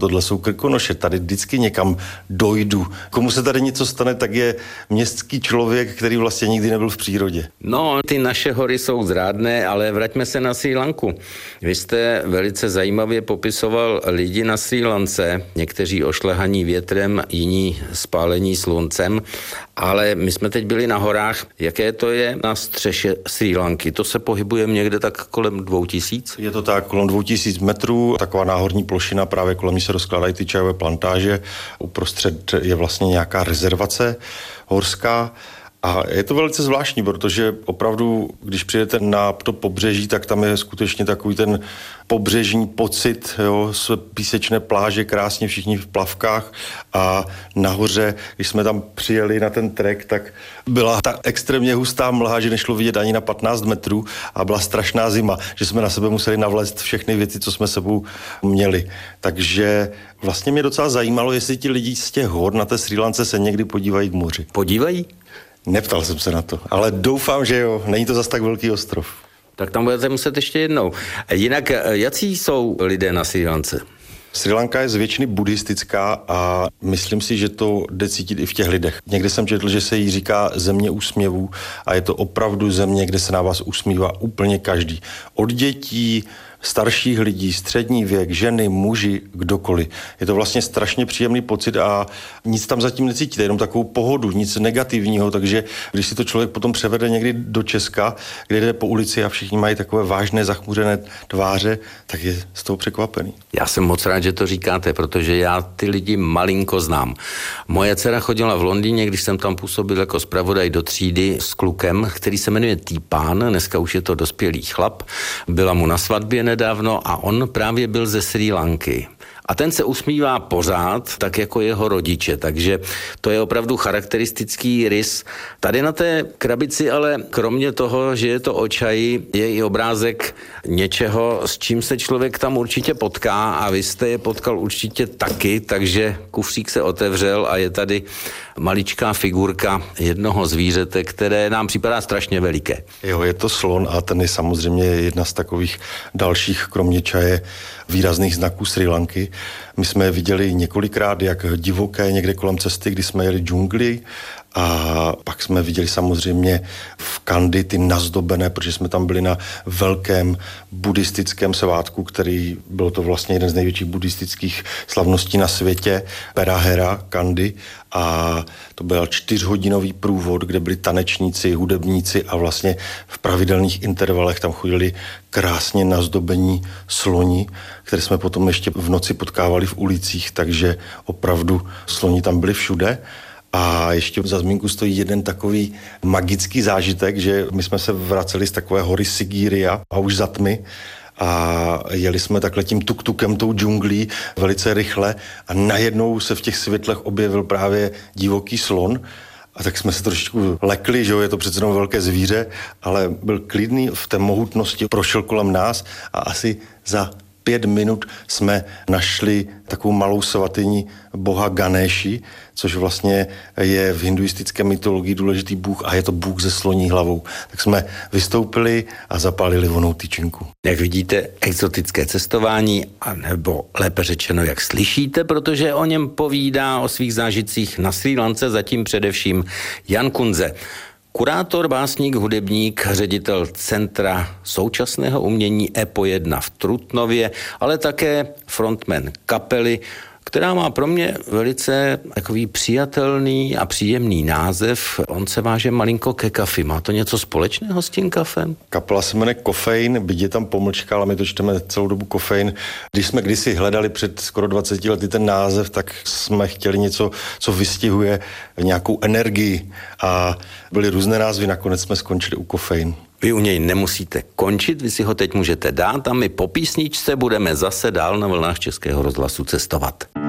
tohle jsou Krkonoše, tady vždycky někam dojdu. Komu se tady něco stane, tak je městský člověk, který vlastně nikdy nebyl v přírodě. No, ty naše hory jsou zrádné, ale vraťme se na Srí Lanku. Vy jste velice zajímavě popisoval lidi na Srí Lance, někteří ošlehaní větrem, jiní spálení sluncem, ale my jsme teď byli na horách. Jaké to je na střeše Srí Lanky? To se pohybuje někde tak kolem 2000? Je to tak kolem 2000 metrů, taková náhorní plošina, právě kolem ní se rozkládají ty čajové plantáže. Uprostřed je vlastně nějaká rezervace horská. A je to velice zvláštní, protože opravdu, když přijedete na to pobřeží, tak tam je skutečně takový ten pobřežní pocit, jo, z písečné pláže, krásně všichni v plavkách a nahoře, když jsme tam přijeli na ten trek, tak byla ta extrémně hustá mlha, že nešlo vidět ani na 15 metrů a byla strašná zima, že jsme na sebe museli navléct všechny věci, co jsme sebou měli. Takže vlastně mě docela zajímalo, jestli ti lidi z těch hor na té Srí Lance se někdy podívají k moři. Podívají? Neptal jsem se na to, ale doufám, že jo, není to zas tak velký ostrov. Tak tam budete muset ještě jednou. Jinak, jací jsou lidé na Srí Lance? Srí Lanka je z většiny buddhistická a myslím si, že to jde cítit i v těch lidech. Někde jsem četl, že se jí říká země úsměvů a je to opravdu země, kde se na vás usmívá úplně každý. Od dětí, starších lidí, střední věk, ženy, muži, kdokoliv. Je to vlastně strašně příjemný pocit a nic tam zatím necítíte, jenom takovou pohodu, nic negativního, takže když si to člověk potom převede někdy do Česka, kde jde po ulici a všichni mají takové vážné, zachmuřené tváře, tak je z toho překvapený. Já jsem moc rád, že to říkáte, protože já ty lidi malinko znám. Moje dcera chodila v Londýně, když jsem tam působil jako zpravodaj do třídy s klukem, který se jmenuje Týpán, dneska už je to dospělý chlap, byla mu na svatbě nedávno a on právě byl ze Srí Lanky. A ten se usmívá pořád, tak jako jeho rodiče, takže to je opravdu charakteristický rys. Tady na té krabici ale kromě toho, že je to o čaji, je i obrázek něčeho, s čím se člověk tam určitě potká a vy jste je potkal určitě taky, takže kufřík se otevřel a je tady maličká figurka jednoho zvířete, které nám připadá strašně veliké. Jo, je to slon a ten je samozřejmě jedna z takových dalších, kromě čaje, výrazných znaků Srí Lanky. My jsme je viděli několikrát, jak divoké někde kolem cesty, kdy jsme jeli džungli a pak jsme viděli samozřejmě v Kandy ty nazdobené, protože jsme tam byli na velkém buddhistickém svátku, který byl to vlastně jeden z největších buddhistických slavností na světě, Perahera, Kandy, a to byl 4hodinový průvod, kde byli tanečníci, hudebníci a vlastně v pravidelných intervalech tam chodili krásně nazdobení sloni, které jsme potom ještě v noci potkávali v ulicích, takže opravdu sloni tam byli všude. A ještě za zmínku stojí jeden takový magický zážitek, že my jsme se vraceli z takové hory Sigíria a už za tmy a jeli jsme takhle tím tuk-tukem, tou džunglí velice rychle a najednou se v těch světlech objevil právě divoký slon. A tak jsme se trošičku lekli, že jo, je to přece jenom velké zvíře, ale byl klidný v té mohutnosti, prošel kolem nás a asi za 5 minut jsme našli takovou malou svatyni boha Ganeši, což vlastně je v hinduistické mytologii důležitý bůh a je to bůh se sloní hlavou. Tak jsme vystoupili a zapálili vonou tyčinku. Jak vidíte, exotické cestování, anebo lépe řečeno, jak slyšíte, protože o něm povídá o svých zážitcích na Srí Lance zatím především Jan Kunze. Kurátor, básník, hudebník, ředitel Centra současného umění EPO 1 v Trutnově, ale také frontman kapely, která má pro mě velice takový přijatelný a příjemný název. On se váže malinko ke kafi. Má to něco společného s tím kafem? Kapela se jmenuje Kofein, byť je tam pomlčka, ale my to čteme celou dobu Kofein. Když jsme kdysi hledali před skoro 20 lety ten název, tak jsme chtěli něco, co vystihuje nějakou energii a byly různé názvy, nakonec jsme skončili u Kofein. Vy u něj nemusíte končit, vy si ho teď můžete dát a my po písničce budeme zase dál na vlnách Českého rozhlasu cestovat.